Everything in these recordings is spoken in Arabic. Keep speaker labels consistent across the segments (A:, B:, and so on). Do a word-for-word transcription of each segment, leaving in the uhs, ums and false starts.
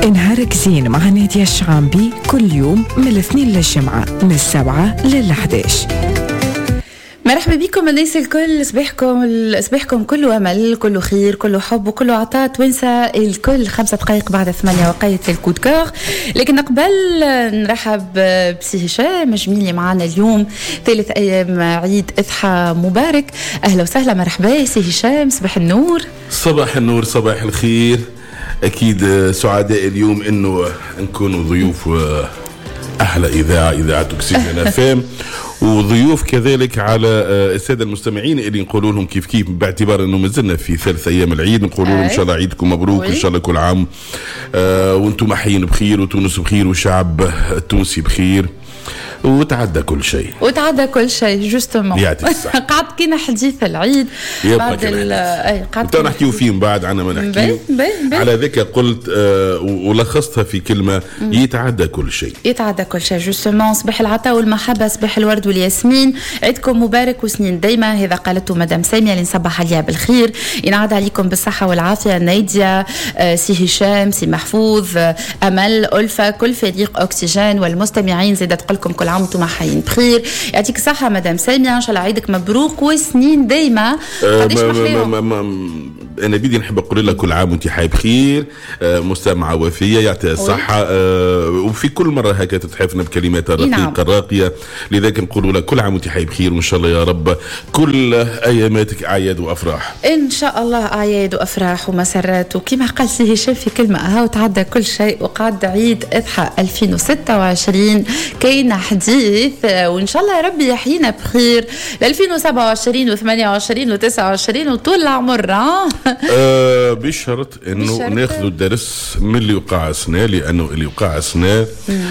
A: نهارك زين مع نادية الشعامبي كل يوم من الاثنين للجمعة من السبعة للحداش.
B: مرحبا بكم الناس الكل. صباحكم صباحكم كله امل، كله خير، كله حب، وكله عطاء توانسه الكل. خمسة دقائق بعد ثمانية وقيت الكود كور. لكن قبل نرحب بسي هشام جميلي معنا اليوم، ثالث ايام عيد اضحى مبارك. اهلا وسهلا، مرحبا سي هشام، صباح النور.
C: صباح النور، صباح الخير. اكيد سعداء اليوم انه نكونوا ضيوف احلى اذاعه اذاعه اوكسجين اف ام، وضيوف كذلك على الساده المستمعين اللي نقولوا لهم كيف كيف، باعتبار انه مازلنا في ثالث ايام العيد، نقول لهم ان شاء الله عيدكم مبروك، ان شاء الله كل عام آه وانتم حيين بخير، وتونس بخير، والشعب التونسي بخير، وتعدى كل شيء
B: وتعدى كل شيء جوستومون. قعد كينا حديث العيد بعد ال اي قعدت
C: نحكيو فيه من بعد عنا ما نحكيو على ذاك قلت آه ولخصتها في كلمه مم. يتعدى كل شيء،
B: يتعدى كل شيء جوستومون. صباح العطاء والمحبه، صباح الورد والياسمين، عيدكم مبارك وسنين دايما. هذا قالته مدام ساميه اللي نصبح عليها بالخير، ينعاد عليكم بالصحه والعافيه. ناديه آه سي هشام، سي محفوظ، آه امل، الفه، كل فريق اوكسجين والمستمعين، زيد تقول لكم كل عام وانتم حيين بخير. يعطيك الصحه مدام ساميه، ان شاء الله عيدك مبروك وسنين دايما. قديش محلاهم.
C: انا بدي نحب اقول لك كل عام وانت حي بخير، آه مستمعه وفيه، يعطيها الصحه، آه وفي كل مره هكا تتحفنا بكلمات الرقيقه الراقيه، لذلك نقول لك كل عام وانت حي بخير، وان شاء الله يا رب كل اياماتك اعياد وافراح
B: ان شاء الله، اعياد وافراح ومسرات. وكما قال سي هشام في كلمه، ها وتعدى كل شيء، وقعد عيد اضحى ألفين وستة وعشرين كاين حديث، وان شاء الله يا ربي يحيينا بخير ل ألفين وسبعة وعشرين وثمانية وعشرين وتسعة وعشرين وطول العمر.
C: آه بشرط انه ناخذ الدرس من اللي وقع السنه، لانه اللي وقع السنه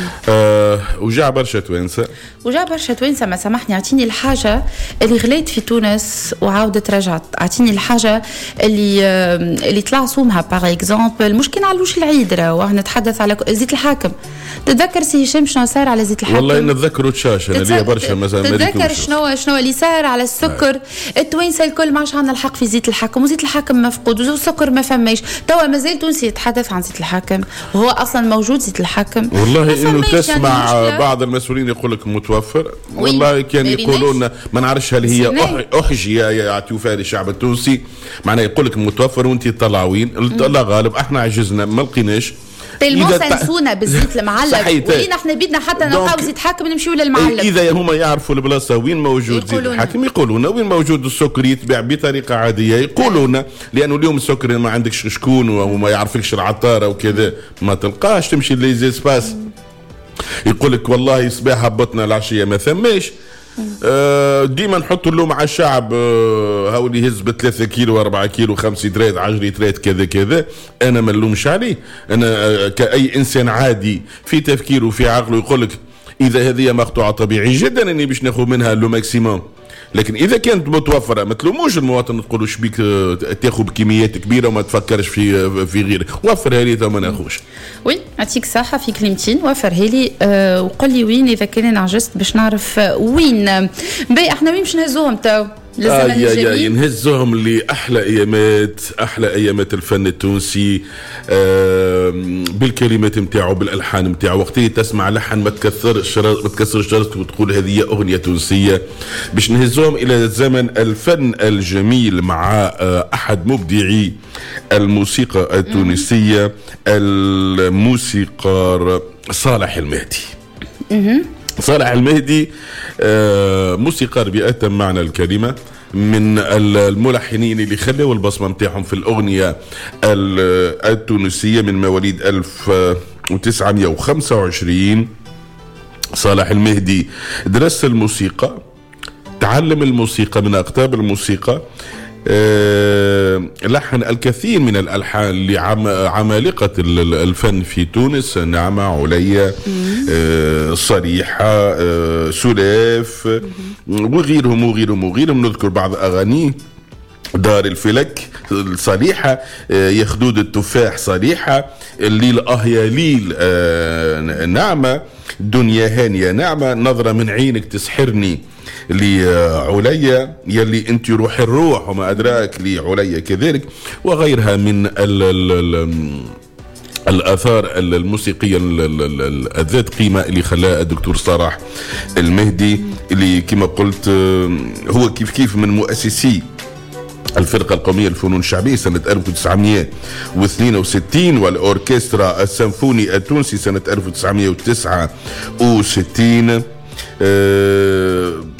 C: آه وجع برشا توانسه،
B: وجا برشا توانسه. ما سامحني، اعطيني الحاجه اللي غليت في تونس وعاودت رجعت، اعطيني الحاجه اللي اللي طلع صومها باغ اكزومبل. مش كي نعلوش العيد، راهو نتحدث على زيت الحاكم. تتذكر سي هشام شنو صار على زيت الحاكم؟
C: والله نتذكروا تشاش انا ليا برشا مازال ما
B: تتذكر شنو شنو اللي صار على السكر. التوانسه الكل ما عادش عندنا الحق في زيت الحاكم، وزيت الحاكم مفقود، والسكر ما فماش. توا مازال تونسي يتحدث عن زيت الحاكم، وهو اصلا موجود زيت الحاكم.
C: والله انه تسمع يعني بعض المسؤولين يقول لك متوفر، والله كان يقولون ما نعرفش هل هي احجي يعطيو فيها للشعب التونسي، معناه يقول لك متوفر وانت تطلع وين؟ الله غالب احنا عجزنا ما لقيناش
B: تلمو سنسونا بالزيت المعلب، ولينا احنا بدنا حتى نلقاو زيت حاكم نمشيو للمعلب.
C: اذا هما يعرفوا البلاصه وين موجود زيت الحاكم يقولونا، وين موجود السكر يتباع بطريقه عاديه يقولونا، لانه اليوم السكر ما عندكش شكون وما يعرفكش العطاره وكذا ما تلقاش، تمشي لي سباس يقول لك والله صباح هبطنا العشيه ما ثماش. آه ديما نحطوا اللوم على الشعب، آه هاو اللي يهز بثلاثة كيلو أربعة كيلو خمسة تريد عشرة تريد كذا كذا. أنا ما نلومش عليه، أنا آه كأي إنسان عادي في تفكيره وفي عقله يقولك إذا هذه مقطوعة طبيعي جدا أني باش ناخذ منها لو ماكسيموم، لكن إذا كانت متوفرة ما تلوموش المواطن تقولوا شبيك تاخذ بكميات كبيرة وما تفكرش في في غيره، وفرها لي وما ناخوش.
B: وي نعطيك صحة في كلمتين، وفرها لي أه وقل لي وين إذا كان أنا عجزت باش نعرف وين. باهي احنا وين باش نهزوهم تو؟
C: آه يا يا ينهزهم لأحلى أيامات، أحلى أيامات الفن التونسي، آه بالكلمات متاعه بالألحان متاعه. وقتها تسمع لحن ما تكسرش ما تكسرش راسك وتقول هذه أغنية تونسية. باش نهزهم إلى زمن الفن الجميل مع آه أحد مبدعي الموسيقى التونسية، الموسيقار صالح المهدي. صالح المهدي آه موسيقار بأتم معنى الكلمة، من الملحنين اللي خلوا البصمة متاعهم في الأغنية التونسية، من مواليد ألف وتسعمائة وخمسة وعشرين. صالح المهدي درس الموسيقى، تعلم الموسيقى من أقطاب الموسيقى، أه لحن الكثير من الألحان لعمالقة الفن في تونس، نعمة، عليا، أه صريحة، أه سلاف، وغيرهم وغيرهم وغيرهم. نذكر بعض أغانيه: دار الفلك صريحة، يا خدود التفاح صريحة، الليل اه يا ليل آه نعمة، دنيا هانية نعمة، نظرة من عينك تسحرني لعليا، يلي انت روح الروح وما أدراك لعليا كذلك، وغيرها من ال ال الآثار الموسيقية الذات قيمة اللي خلاها الدكتور صلاح المهدي، اللي كما قلت هو كيف كيف من مؤسسي الفرقة القومية للفنون الشعبية سنة ألف وتسعمائة واثنين وستين، والأوركسترا السيمفوني التونسي سنة ألف وتسعمائة وتسعة وستين. أه